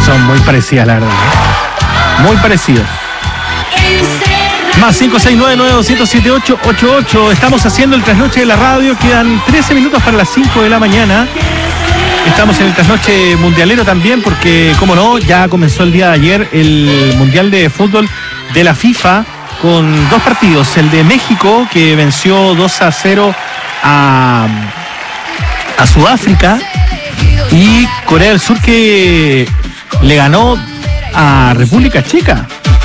son muy parecidas, la verdad. Muy parecidos. Más 569-9207-888. Estamos haciendo el trasnoche de la radio. Quedan 13 minutos para las 5 de la mañana. Estamos en el trasnoche mundialero también porque, como no, ya comenzó el día de ayer el Mundial de Fútbol de la FIFA con dos partidos. El de México, que venció 2-0 a Sudáfrica, y Corea del Sur, que le ganó a República Checa.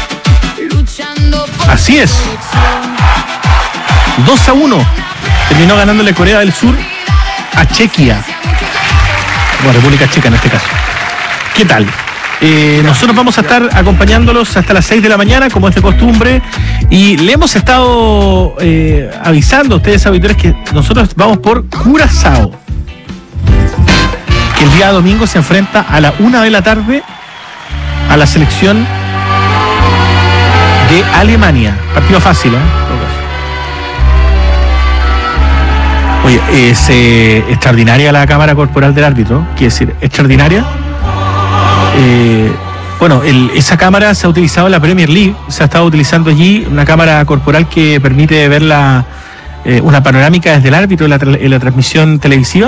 Así es. 2-1 terminó ganándole Corea del Sur a Chequia. Bueno, República Checa en este caso. ¿Qué tal? Nosotros vamos a estar acompañándolos hasta las 6 de la mañana, como es de costumbre, y le hemos estado avisando a ustedes, auditores, que nosotros vamos por Curazao, que el día domingo se enfrenta a la 1 de la tarde a la selección de Alemania. Partido fácil, ¿eh? Oye, es extraordinaria la cámara corporal del árbitro. Quiere decir, extraordinaria. Bueno, esa cámara se ha utilizado en la Premier League. Se ha estado utilizando allí una cámara corporal que permite ver una panorámica desde el árbitro en la transmisión televisiva.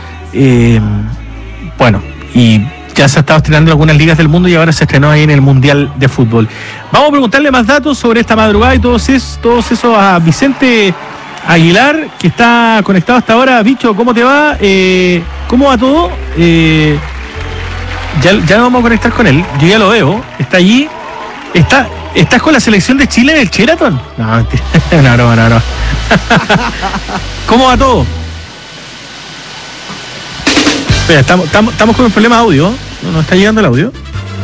Bueno, y ya se ha estado estrenando en algunas ligas del mundo y ahora se estrenó ahí en el Mundial de Fútbol. Vamos a preguntarle más datos sobre esta madrugada y todos eso a Vicente Aguilar, que está conectado hasta ahora. Bicho, ¿cómo te va? ¿Cómo va todo? Ya nos vamos a conectar con él. Yo ya lo veo. Está allí. ¿Estás con la selección de Chile en el Sheraton? No, mentira. No. ¿Cómo va todo? Espera, estamos con un problema de audio. No está llegando el audio.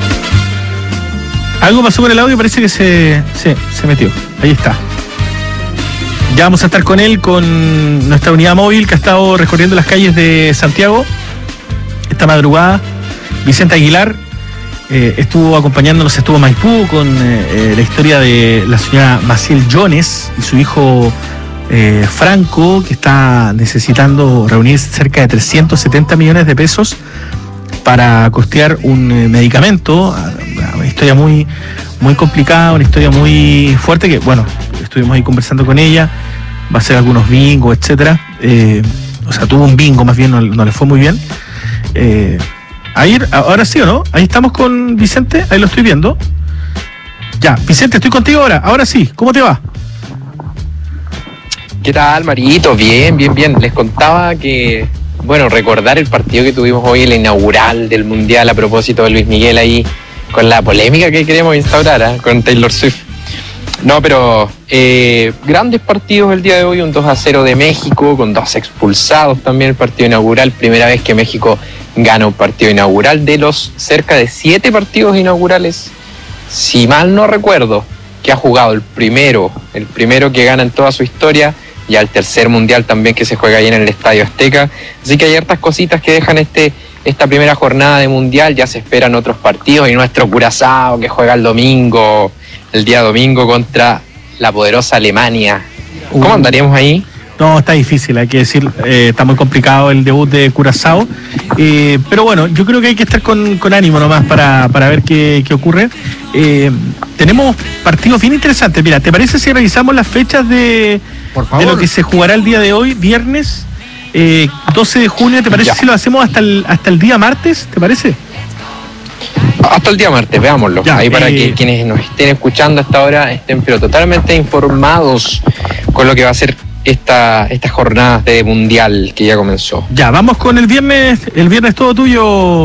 Algo pasó con el audio, parece que se metió. Ahí está. Ya vamos a estar con él, con nuestra unidad móvil que ha estado recorriendo las calles de Santiago esta madrugada. Vicente Aguilar estuvo acompañándonos, estuvo en Maipú con la historia de la señora Maciel Jones y su hijo Franco, que está necesitando reunir cerca de 370 millones de pesos para costear un medicamento. Una historia muy, muy complicada, una historia muy fuerte que, bueno, estuvimos ahí conversando con ella. Va a hacer algunos bingos, etcétera. O sea, tuvo un bingo, más bien, no le fue muy bien. Ahora sí o no, ahí estamos con Vicente, ahí lo estoy viendo. Ya, Vicente, estoy contigo ahora sí, ¿cómo te va? ¿Qué tal, Marito? Bien. Les contaba que, bueno, recordar el partido que tuvimos hoy, el inaugural del Mundial, a propósito de Luis Miguel ahí, con la polémica que queremos instaurar, con Taylor Swift. No, pero grandes partidos el día de hoy, un 2-0 de México, con 2 expulsados también el partido inaugural, primera vez que México gana un partido inaugural de los cerca de 7 partidos inaugurales, si mal no recuerdo, que ha jugado el primero que gana en toda su historia, y al tercer mundial también que se juega ahí en el Estadio Azteca. Así que hay hartas cositas que dejan esta primera jornada de mundial. Ya se esperan otros partidos, y nuestro Curazao que juega el día domingo contra la poderosa Alemania. ¿Cómo andaríamos ahí? No, está difícil, hay que decir, está muy complicado el debut de Curazao, pero bueno, yo creo que hay que estar con ánimo nomás para ver qué ocurre. Tenemos partidos bien interesantes. Mira, ¿te parece si revisamos las fechas de lo que se jugará el día de hoy, viernes 12 de junio? ¿Te parece si lo hacemos hasta el día martes? ¿Te parece? Hasta el día martes, veámoslo. Ya, ahí para que quienes nos estén escuchando hasta ahora estén pero totalmente informados con lo que va a ser esta jornada de mundial que ya comenzó. Ya, vamos con el viernes todo tuyo.